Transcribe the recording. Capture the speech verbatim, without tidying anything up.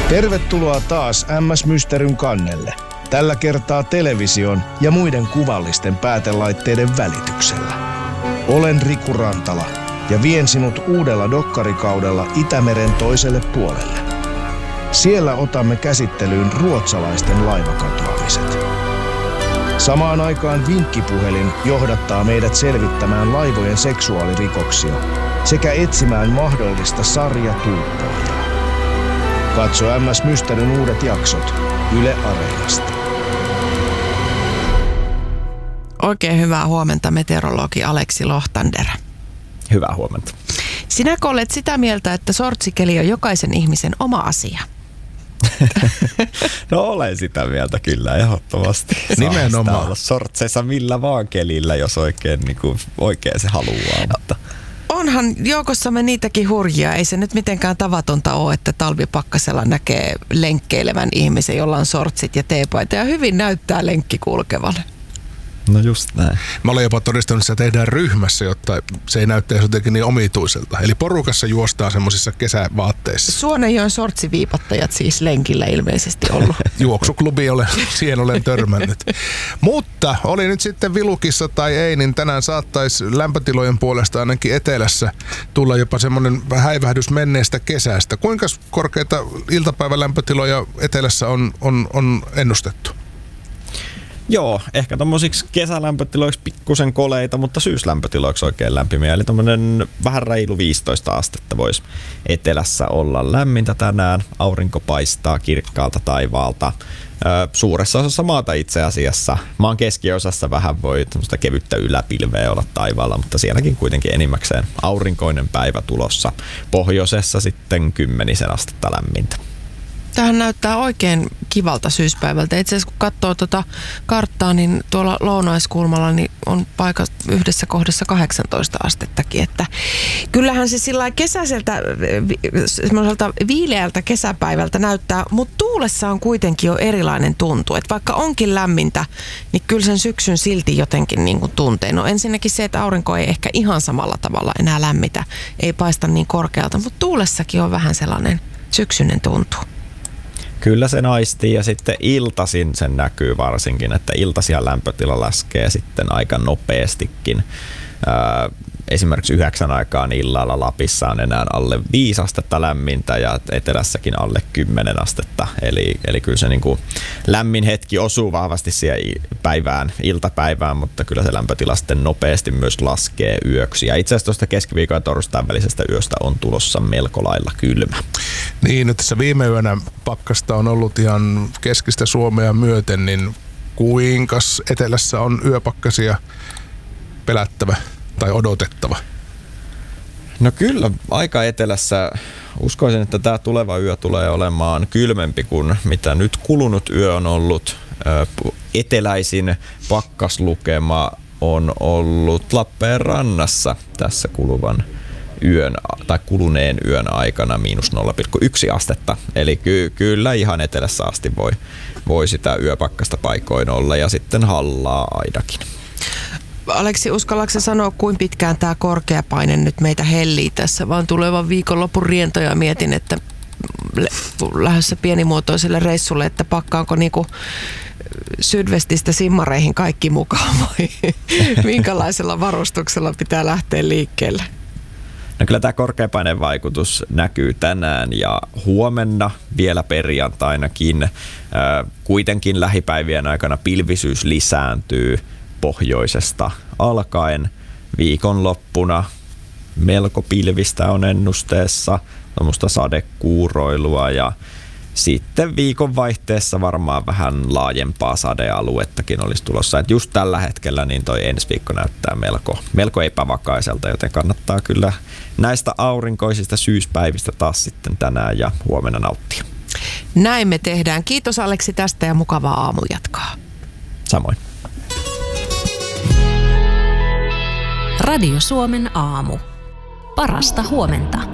Tervetuloa taas M S Mysteryn kannelle. Tällä kertaa television ja muiden kuvallisten päätelaitteiden välityksellä. Olen Riku Rantala ja vien sinut uudella dokkarikaudella Itämeren toiselle puolelle. Siellä otamme käsittelyyn ruotsalaisten laivakatoamiset. Samaan aikaan vinkkipuhelin johdattaa meidät selvittämään laivojen seksuaalirikoksia sekä etsimään mahdollista sarjatulppaajaa. Katso M S Mysteryn uudet jaksot Yle Areenasta. Oikein hyvää huomenta, meteorologi Aleksi Lohtander. Hyvää huomenta. Sinäkö olet sitä mieltä, että sortsikeli on jokaisen ihmisen oma asia? No olen sitä mieltä kyllä, ehdottomasti. Nimenomaan. Olla sortseissa millä vaan kelillä, jos oikein, niin kuin, oikein se haluaa. Mutta onhan joukossamme niitäkin hurjia. Ei se nyt mitenkään tavatonta ole, että talvipakkasella näkee lenkkeilevän ihmisen, jolla on sortsit ja teepaita. Ja hyvin näyttää lenkki kulkevan. No just näin. Mä olen jopa todistanut, että se tehdään ryhmässä, jotta se ei näyttäisi jotenkin niin omituiselta. Eli porukassa juostaan semmoisissa kesävaatteissa. Suonenjoen sortsiviipattajat siis lenkillä ilmeisesti ollut. Juoksuklubi olen, siihen olen törmännyt. Mutta oli nyt sitten vilukissa tai ei, niin tänään saattaisi lämpötilojen puolesta ainakin etelässä tulla jopa semmoinen häivähdys menneestä kesästä. Kuinka korkeita iltapäivälämpötiloja etelässä on, on, on ennustettu? Joo, ehkä tommosiksi kesälämpötiloiksi pikkusen koleita, mutta syyslämpötiloiksi oikein lämpimiä. Eli tommonen vähän reilu viisitoista astetta voisi etelässä olla lämmintä tänään. Aurinko paistaa kirkkaalta taivaalta. Ö, suuressa osassa maata itse asiassa. Maan keskiosassa vähän voi tämmöistä kevyttä yläpilveä olla taivaalla, mutta sielläkin kuitenkin enimmäkseen aurinkoinen päivä tulossa. Pohjoisessa sitten kymmenisen astetta lämmintä. Tämähän näyttää oikein kivalta syyspäivältä. Itse asiassa kun katsoo tuota karttaa, niin tuolla lounaiskulmalla niin on paikka yhdessä kohdassa kahdeksantoista astettakin. Että kyllähän se sillä kesäiseltä, semmoiselta viileältä kesäpäivältä näyttää, mutta tuulessa on kuitenkin jo erilainen tuntu. Että vaikka onkin lämmintä, niin kyllä sen syksyn silti jotenkin niin kuin tuntee. No ensinnäkin se, että aurinko ei ehkä ihan samalla tavalla enää lämmitä, ei paista niin korkealta, mutta tuulessakin on vähän sellainen syksyinen tuntu. Kyllä se aistii ja sitten iltaisin sen näkyy varsinkin, että iltaisia lämpötila laskee sitten aika nopeastikin. Ää, esimerkiksi yhdeksän aikaan illalla Lapissa on enää alle viisi astetta lämmintä ja etelässäkin alle kymmenen astetta. Eli, eli kyllä se niin kuin lämmin hetki osuu vahvasti siihen päivään, iltapäivään, mutta kyllä se lämpötila sitten nopeasti myös laskee yöksi. Ja itse asiassa tuosta keskiviikon ja torstain välisestä yöstä on tulossa melko lailla kylmä. Niin, nyt tässä viime yönä pakkasta on ollut ihan keskistä Suomea myöten, niin kuinkas etelässä on yöpakkasia pelättävä tai odotettava? No kyllä, aika etelässä uskoisin, että tämä tuleva yö tulee olemaan kylmempi kuin mitä nyt kulunut yö on ollut. Eteläisin pakkaslukema on ollut Lappeenrannassa tässä kuluvan yön tai kuluneen yön aikana miinus nolla pilkku yksi astetta. Eli ky- kyllä ihan etelässä asti voi, voi sitä yöpakkasta paikoin olla ja sitten hallaa aidakin. Aleksi, uskallatko sanoa, kuinka pitkään tämä korkea paine nyt meitä hellii tässä, vaan tulevan viikonlopun rientoja mietin, että lähdössä pienimuotoiselle reissulle, että pakkaanko niinku Sydvestistä simmareihin kaikki mukaan vai minkälaisella varustuksella pitää lähteä liikkeelle? No kyllä tämä korkeapaineen vaikutus näkyy tänään ja huomenna vielä perjantainakin. Kuitenkin lähipäivien aikana pilvisyys lisääntyy pohjoisesta alkaen. Viikonloppuna melko pilvistä on ennusteessa, tuommoista sadekuuroilua ja sitten viikonvaihteessa varmaan vähän laajempaa sadealuettakin olisi tulossa. Et just tällä hetkellä niin toi ensi viikko näyttää melko, melko epävakaiselta, joten kannattaa kyllä näistä aurinkoisista syyspäivistä taas sitten tänään ja huomenna nauttia. Näin me tehdään. Kiitos Aleksi tästä ja mukavaa aamujatkaa. Samoin. Radio Suomen aamu. Parasta huomenta.